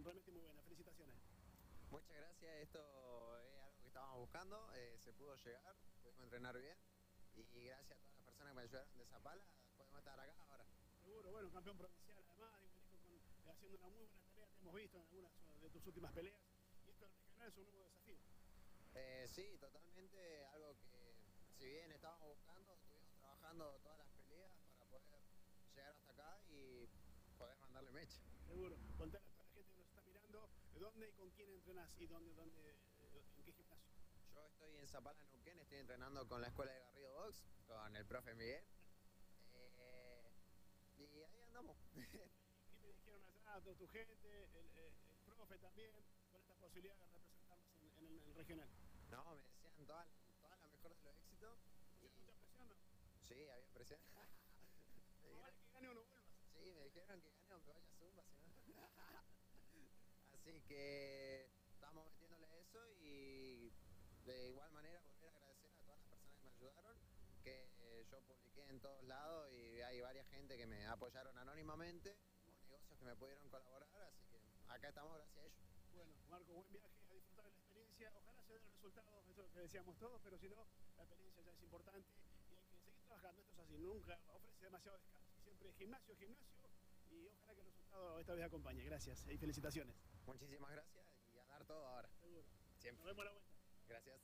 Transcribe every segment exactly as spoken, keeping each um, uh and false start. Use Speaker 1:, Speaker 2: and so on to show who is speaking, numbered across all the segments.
Speaker 1: realmente muy buena. Felicitaciones.
Speaker 2: Muchas gracias, esto es algo que estábamos buscando, eh, se pudo llegar, pudimos entrenar bien y gracias a todas las personas que me ayudaron de Zapala podemos estar acá ahora.
Speaker 1: Seguro, bueno, campeón provincial además, digo, venís con, eh, haciendo una muy buena tarea, te hemos visto en algunas de tus últimas peleas y esto del regional es un nuevo desafío.
Speaker 2: Eh, sí, totalmente, algo que si bien estábamos buscando, estuvimos trabajando todas las peleas para poder llegar hasta acá y poder mandarle mecha.
Speaker 1: Seguro, contale a toda la gente que nos está mirando, ¿dónde y con quién entrenás y dónde, dónde, eh, en qué gimnasio?
Speaker 2: Yo estoy en Zapala, Neuquén, estoy entrenando con la escuela de Garrido Box, con el profe Miguel. Eh, y ahí andamos.
Speaker 1: ¿Qué te dijeron allá, toda tu gente, el, el, el profe también, con esta posibilidad de representarnos en, en, el, en el regional?
Speaker 2: No, me decían toda, toda la mejor de los éxitos.
Speaker 1: ¿Y
Speaker 2: Y...
Speaker 1: mucha presión, no?
Speaker 2: Sí, había presión.
Speaker 1: Me dijeron... vale que gane o no vuelvas.
Speaker 2: Sí, me dijeron que gane o me vaya a Zumba, si no. Así que estamos metiéndole eso y de igual manera volver a agradecer a todas las personas que me ayudaron, que yo publiqué en todos lados y hay varias gente que me apoyaron anónimamente o negocios que me pudieron colaborar, así que acá estamos gracias a ellos.
Speaker 1: Bueno, Marco, buen viaje, a disfrutar de la experiencia, ojalá se den el resultado, eso es lo que decíamos todos, pero si no, la experiencia ya es importante y hay que seguir trabajando, esto es así, nunca ofrece demasiado descanso, siempre gimnasio, gimnasio y ojalá que el resultado esta vez acompañe, gracias y felicitaciones.
Speaker 2: Muchísimas gracias y a dar todo ahora.
Speaker 1: Seguro.
Speaker 2: Siempre.
Speaker 1: Nos vemos a la vuelta.
Speaker 2: Gracias.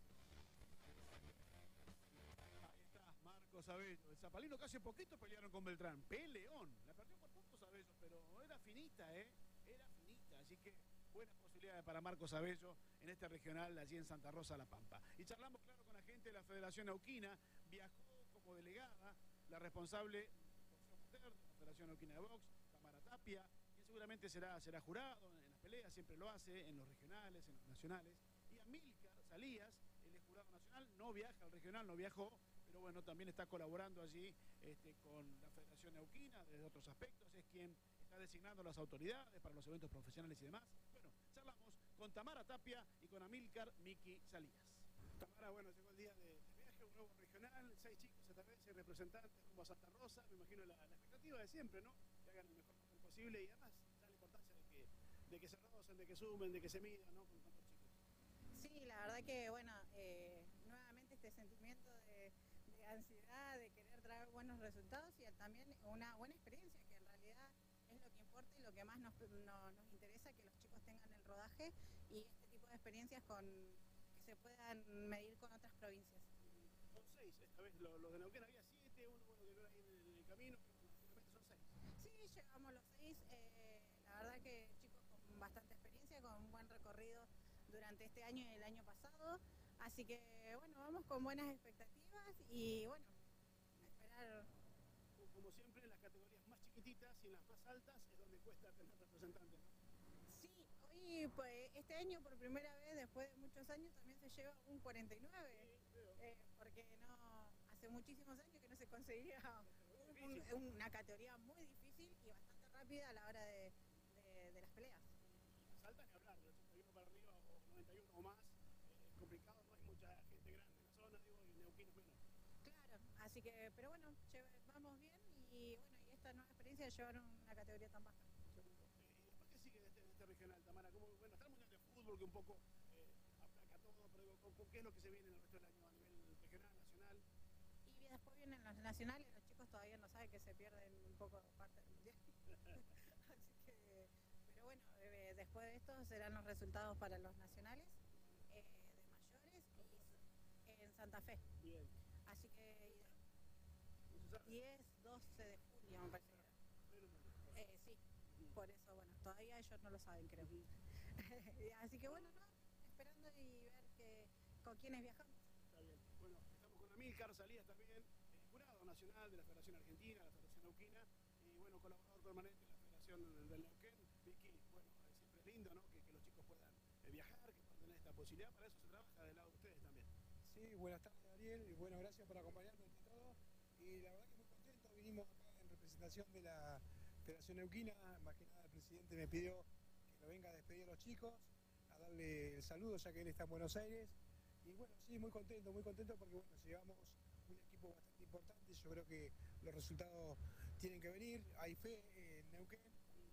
Speaker 1: Ahí está, Marcos Abello. El zapalino que hace poquito pelearon con Beltrán. Peleón. La perdió por pocos Abello, pero era finita, ¿eh? Era finita. Así que buenas posibilidades para Marcos Abello en este regional allí en Santa Rosa, La Pampa. Y charlamos, claro, con la gente de la Federación Neuquina. Viajó como delegada la responsable de la Federación Neuquina de Box, Tamara Tapia, quien seguramente será, será jurado en las peleas, siempre lo hace, en los regionales, en los nacionales. Y Amílcar Salías, él es jurado nacional, no viaja al regional, no viajó, pero bueno, también está colaborando allí este, con la Federación Neuquina desde otros aspectos, es quien está designando las autoridades para los eventos profesionales y demás. Bueno, charlamos con Tamara Tapia y con Amílcar Miki Salías. Tamara, bueno, llegó el día de, de viaje, un nuevo regional, seis chicos esta vez, seis representantes rumbo a Santa Rosa, me imagino la, la expectativa de siempre, ¿no? Que hagan el mejor papel posible y además ya la importancia de que, de que se rocen, de que sumen, de que se midan, ¿no? Con tantos chicos.
Speaker 3: Sí, la verdad que, bueno, eh, nuevamente este sentimiento de, de ansiedad, de querer traer buenos resultados y también una buena experiencia, que en realidad es lo que importa y lo que más nos, no, nos interesa, que los chicos tengan el rodaje y este tipo de experiencias con que se puedan medir con otras provincias.
Speaker 1: Son seis, esta vez los lo de Neuquén había siete, uno bueno, que no era ahí en el, en el camino, pero son seis.
Speaker 3: Sí, llegamos los seis, eh, la verdad que chicos con bastante experiencia, con un buen recorrido durante este año y el año pasado, así que bueno, vamos con buenas expectativas y bueno, a esperar.
Speaker 1: Como siempre, en las categorías más chiquititas y en las más altas es donde cuesta tener representantes, ¿no?
Speaker 3: Sí, hoy pues este año por primera vez, después de muchos años, también se lleva un cuarenta y nueve, sí, eh, porque no hace muchísimos años que no se conseguía un, un, una categoría muy difícil y bastante rápida a la hora de, de, de las peleas.
Speaker 1: Y las altas ni hablar, de ochenta y uno para arriba o noventa y uno o más, eh, es complicado, no hay mucha gente grande en la zona, digo, y Neuquén es menos.
Speaker 3: Claro, así que, pero bueno, vamos bien y bueno, y esta nueva experiencia de llevar una categoría tan baja.
Speaker 1: ¿Y después qué sigue de este, de este regional, Tamara? ¿Cómo, bueno, está el Mundial de Fútbol que un poco eh, aplaca todo, pero ¿con, con qué es lo que se viene en el resto del año a nivel regional, nacional?
Speaker 3: Y después vienen los nacionales, los chicos todavía no saben que se pierden un poco parte del Mundial. Así que, pero bueno, eh, después de esto serán los resultados para los nacionales eh, de mayores y en Santa Fe.
Speaker 1: Bien.
Speaker 3: Así que diez, doce de junio me parece que era. Eh, sí, por eso, bueno, todavía ellos no lo saben, creo. Así que bueno, no, esperando y ver que, con quiénes viajamos.
Speaker 1: Está bien. Bueno, estamos con Amílcar Salías también, eh, jurado nacional de la Federación Argentina, la Federación Neuquina, y bueno, colaborador permanente de la Federación del Neuquén. Vicky, bueno, siempre es lindo, ¿no? Que, que los chicos puedan eh, viajar, que puedan tener esta posibilidad, para eso se trabaja del lado de ustedes también.
Speaker 4: Sí, buenas tardes Ariel, y bueno, gracias por acompañarnos entre todos. Y la verdad que muy contento, vinimos acá en representación de la Federación Neuquina, más que nada el presidente me pidió que lo venga a despedir a los chicos, a darle el saludo ya que él está en Buenos Aires. Y bueno, sí, muy contento, muy contento porque bueno, llevamos un equipo bastante importante, yo creo que los resultados tienen que venir, hay fe en Neuquén.